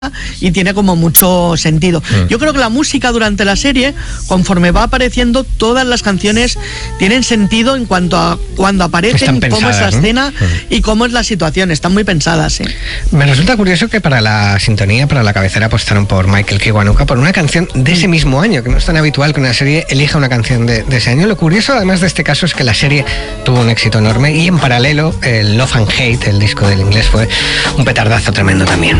y tiene como mucho sentido. Yo creo que la música durante la serie, conforme va apareciendo, todas las canciones tienen sentido en cuanto a cuando aparecen, cómo es la escena, ¿no? Y cómo es la situación. Están muy pensadas, ¿sí? Me resulta curioso que para la sintonía, para la cabecera, apostaron por Michael Kiwanuka, por una canción de ese mismo año, que no es tan habitual que una serie elija una canción de ese año. Lo curioso, además de este caso, es que la serie tuvo un éxito enorme y en paralelo el Love and Hate, el disco del inglés, fue un petardazo tremendo también.